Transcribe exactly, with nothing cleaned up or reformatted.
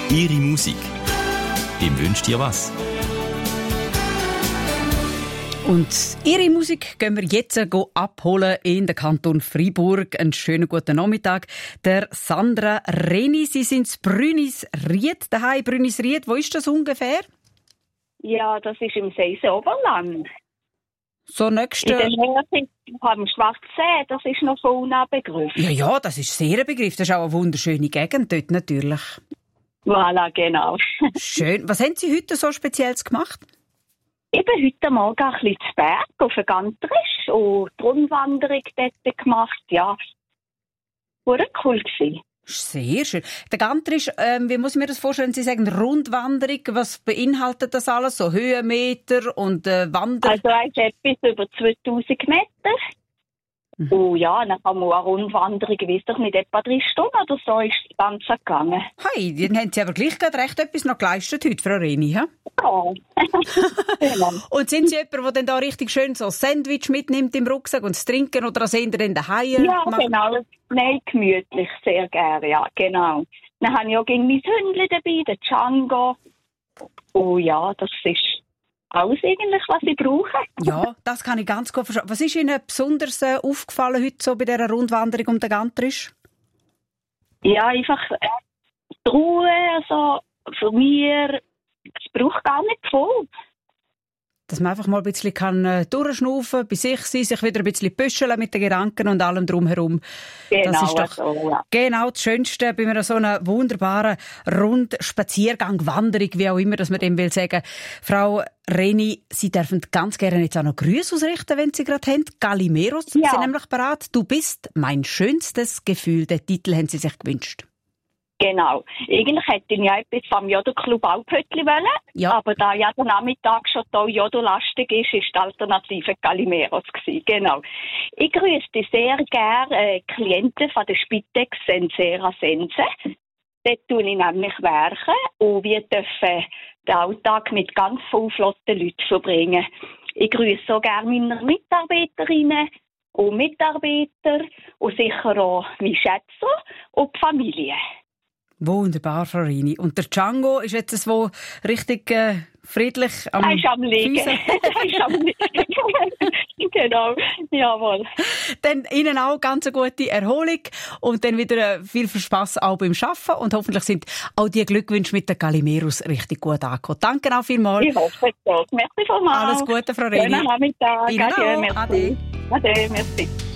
Ihre Musik. Wem wünscht ihr was? Und Ihre Musik gehen wir jetzt abholen in den Kanton Freiburg. Einen schönen guten Nachmittag. Der Sandra Reni, Sie sind in Brünisried daheim. Brünisried, wo ist das ungefähr? Ja, das ist im Seisen-Oberland. So nächste... In der Nähe am Schwarzsee, das ist noch so ein Begriff. Ja, ja, das ist sehr ein Begriff. Das ist auch eine wunderschöne Gegend dort natürlich. Voilà, genau. Schön. Was haben Sie heute so Spezielles gemacht? Ich bin heute Morgen ein bisschen zu Berg auf den Gantrisch und die Rundwanderung dort gemacht. Ja, war cool gewesen. Sehr schön. Der Gantrisch, ähm, wie muss ich mir das vorstellen? Sie sagen Rundwanderung. Was beinhaltet das alles? So Höhenmeter und äh, Wandern? Also es ist etwas über zweitausend Meter. Mhm. Und ja, dann kann man eine Rundwanderung, ich weiss doch nicht, etwa drei Stunden oder so ist das Ganze gegangen. Hey, dann haben Sie aber gleich gerade recht etwas noch geleistet heute, Frau Reni, ja? Ja. Genau. Und sind Sie jemand, der dann da richtig schön so ein Sandwich mitnimmt im Rucksack und das Trinken oder das eher in daheim? Ja, macht? Genau. Nein, gemütlich, sehr gerne, ja, genau. Dann habe ich auch gegen mein Hündchen dabei, den Django. Oh ja, das ist alles eigentlich, was ich brauche. Ja, das kann ich ganz gut verstehen. Was ist Ihnen besonders äh, aufgefallen heute so bei dieser Rundwanderung um den Gantrisch? Ja, einfach äh, die Ruhe, also für mich, es braucht gar nicht viel. Dass man einfach mal ein bisschen kann, äh, durchschnaufen, bei sich sein, sich wieder ein bisschen büscheln mit den Gedanken und allem drumherum. Genau, das ist doch so, ja. Genau das Schönste bei einer so einer wunderbaren Rundspaziergang, Wanderung, wie auch immer, dass man dem will sagen. Frau Reni, Sie dürfen ganz gerne jetzt auch noch Grüße ausrichten, wenn Sie gerade haben. Galimeros ja. sind nämlich bereit. Du bist mein schönstes Gefühl. Den Titel haben Sie sich gewünscht. Genau. Eigentlich hätte ich ja etwas vom Jodo-Club Alphötli wollen. Ja. Aber da ja der Nachmittag schon da Jodo-lastig ist, ist die Alternative Galimeros gewesen. Genau. Ich grüße sehr gerne äh, Klienten von der Spitex Sensera Sense. Dort tue ich nämlich werken und wir dürfen den Alltag mit ganz vielen flotten Leuten verbringen. Ich grüße so gerne meine Mitarbeiterinnen und Mitarbeiter und sicher auch meine Schätzer und die Familie. Wunderbar, Frau Reni. Und der Django ist jetzt so richtig äh, friedlich am Er ist am Liegen. Er ist am Liegen. Genau, jawohl. Dann Ihnen auch ganz eine gute Erholung und dann wieder äh, viel Spass auch beim Arbeiten und hoffentlich sind auch die Glückwünsche mit den Galimeros richtig gut angekommen. Danke auch vielmals. Ich hoffe es auch. Merci vielmals. Alles Gute, Frau Reni. Schönen Nachmittag. Ihnen auch. Ade. Ade, merci.